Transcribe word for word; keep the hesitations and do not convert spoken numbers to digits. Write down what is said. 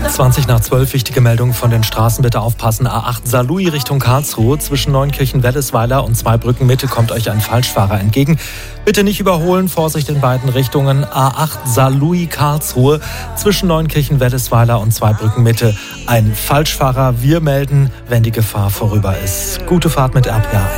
zwanzig nach zwölf, wichtige Meldung von den Straßen, bitte aufpassen. A acht Saarlouis Richtung Karlsruhe, zwischen Neunkirchen-Wellesweiler und Zweibrücken Mitte kommt euch ein Falschfahrer entgegen. Bitte nicht überholen, Vorsicht in beiden Richtungen. A acht Saarlouis Karlsruhe, zwischen Neunkirchen-Wellesweiler und Zweibrücken Mitte ein Falschfahrer. Wir melden, wenn die Gefahr vorüber ist. Gute Fahrt mit R P A eins.